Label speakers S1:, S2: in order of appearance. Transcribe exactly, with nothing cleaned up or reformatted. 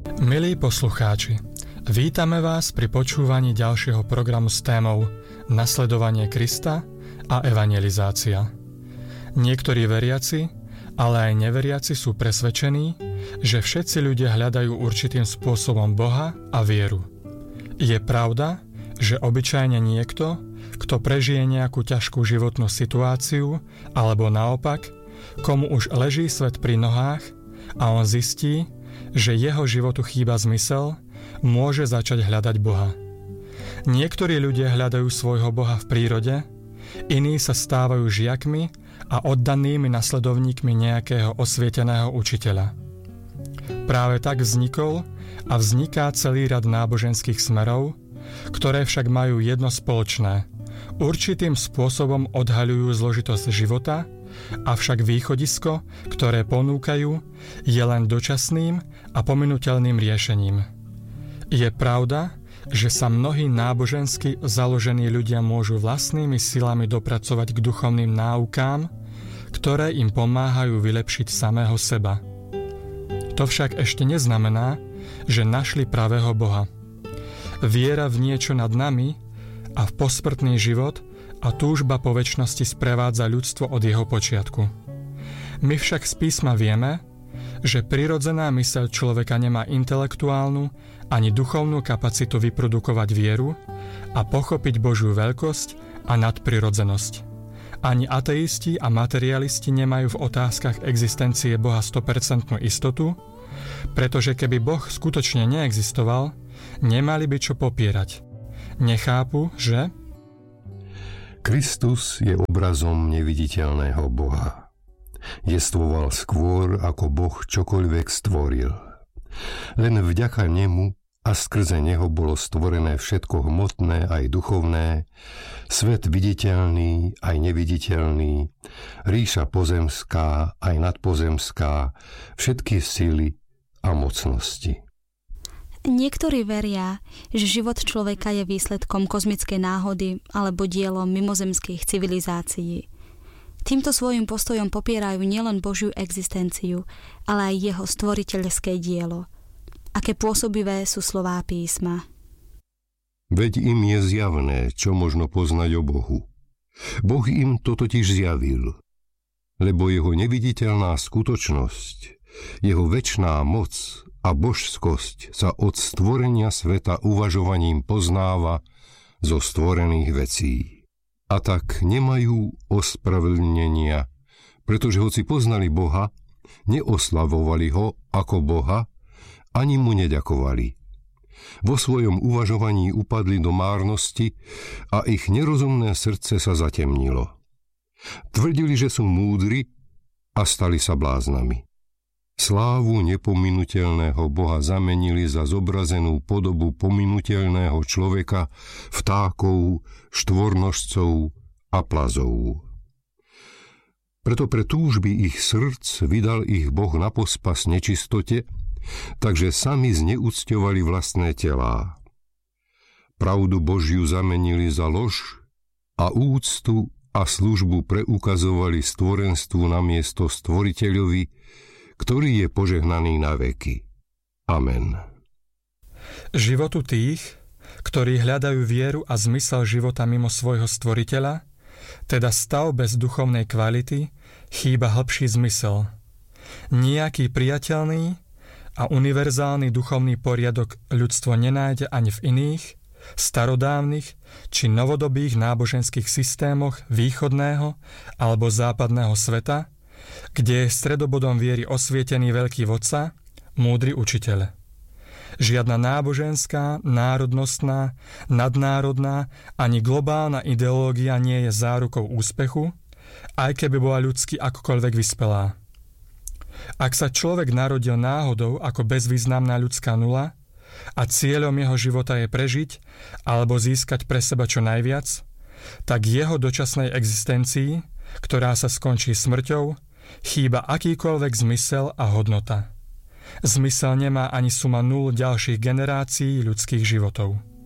S1: Milí poslucháči, vítame vás pri počúvaní ďalšieho programu s témou Nasledovanie Krista a evangelizácia. Niektorí veriaci, ale aj neveriaci sú presvedčení, že všetci ľudia hľadajú určitým spôsobom Boha a vieru. Je pravda, že obyčajne niekto, kto prežije nejakú ťažkú životnú situáciu, alebo naopak, komu už leží svet pri nohách a on zistí, že jeho životu chýba zmysel, môže začať hľadať Boha. Niektorí ľudia hľadajú svojho Boha v prírode, iní sa stávajú žiakmi a oddanými nasledovníkmi nejakého osvieteného učiteľa. Práve tak vznikol a vzniká celý rad náboženských smerov, ktoré však majú jedno spoločné. Určitým spôsobom odhaľujú zložitosť života, avšak východisko, ktoré ponúkajú, je len dočasným a pominuteľným riešením. Je pravda, že sa mnohí nábožensky založení ľudia môžu vlastnými silami dopracovať k duchovným náukám, ktoré im pomáhajú vylepšiť samého seba. To však ešte neznamená, že našli pravého Boha. Viera v niečo nad nami a v posmrtný život a túžba po večnosti sprevádza ľudstvo od jeho počiatku. My však z písma vieme, že prirodzená myseľ človeka nemá intelektuálnu ani duchovnú kapacitu vyprodukovať vieru a pochopiť Božiu veľkosť a nadprirodzenosť. Ani ateisti a materialisti nemajú v otázkach existencie Boha sto percent istotu, pretože keby Boh skutočne neexistoval, nemali by čo popierať. Nechápu, že
S2: Kristus je obrazom neviditeľného Boha. Jestvoval skôr, ako Boh čokoľvek stvoril. Len vďaka nemu a skrze neho bolo stvorené všetko hmotné aj duchovné, svet viditeľný aj neviditeľný, ríša pozemská aj nadpozemská, všetky sily a mocnosti.
S3: Niektorí veria, že život človeka je výsledkom kozmickej náhody alebo dielom mimozemských civilizácií. Týmto svojim postojom popierajú nielen Božiu existenciu, ale aj jeho stvoriteľské dielo. Aké pôsobivé sú slová písma.
S2: Veď im je zjavné, čo možno poznať o Bohu. Boh im to totiž zjavil, lebo jeho neviditeľná skutočnosť, jeho večná moc a božskosť sa od stvorenia sveta uvažovaním poznáva zo stvorených vecí. A tak nemajú ospravedlnenia, pretože hoci poznali Boha, neoslavovali ho ako Boha, ani mu neďakovali. Vo svojom uvažovaní upadli do márnosti a ich nerozumné srdce sa zatemnilo. Tvrdili, že sú múdri a stali sa bláznami. Slávu nepominuteľného Boha zamenili za zobrazenú podobu pominuteľného človeka, vtákov, štvornožcov a plazov. Preto pre túžby ich srdc vydal ich Boh na pospas nečistote, takže sami zneúcťovali vlastné telá. Pravdu Božiu zamenili za lož a úctu a službu preukazovali stvorenstvu namiesto stvoriteľovi, ktorý je požehnaný na veky. Amen.
S1: Životu tých, ktorí hľadajú vieru a zmysel života mimo svojho stvoriteľa, teda stav bez duchovnej kvality, chýba hlbší zmysel. Nijaký priateľný a univerzálny duchovný poriadok ľudstvo nenájde ani v iných, starodávnych či novodobých náboženských systémoch východného alebo západného sveta, kde je stredobodom viery osvietený veľký vodca, múdry učiteľ. Žiadna náboženská, národnostná, nadnárodná ani globálna ideológia nie je zárukou úspechu, aj keby bola ľudsky akokoľvek vyspelá. Ak sa človek narodil náhodou ako bezvýznamná ľudská nula a cieľom jeho života je prežiť alebo získať pre seba čo najviac, tak jeho dočasnej existencii, ktorá sa skončí smrťou, chýba akýkoľvek zmysel a hodnota. Zmysel nemá ani suma nul ďalších generácií ľudských životov.